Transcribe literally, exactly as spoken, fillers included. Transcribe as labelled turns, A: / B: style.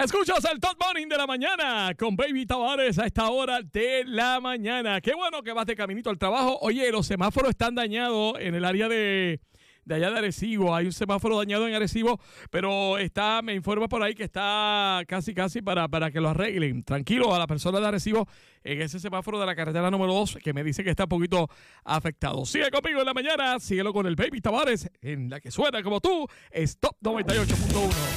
A: Escuchas el Top Morning de la mañana con Baby Tavares a esta hora de la mañana. Qué bueno que vas de caminito al trabajo. Oye, los semáforos están dañados en el área de, de allá de Arecibo. Hay un semáforo dañado en Arecibo, pero está, me informa por ahí que está casi casi para, para que lo arreglen. Tranquilo a la persona de Arecibo en ese semáforo de la carretera número dos que me dice que está un poquito afectado. Sigue conmigo en la mañana, síguelo con el Baby Tavares en la que suena como tú, es Top noventa y ocho punto uno.